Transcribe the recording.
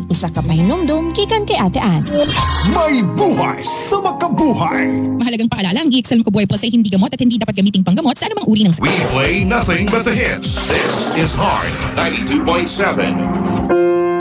Usa ka pahinumdum gikan kay Ate Ann. May buhay sa makabuhay. Mahalagang paalala, ang EXL Macabuhay Plus ay hindi gamot at hindi dapat gamiting panggamot sa anumang uri ng We play nothing but the hits. This is Heart 92.7.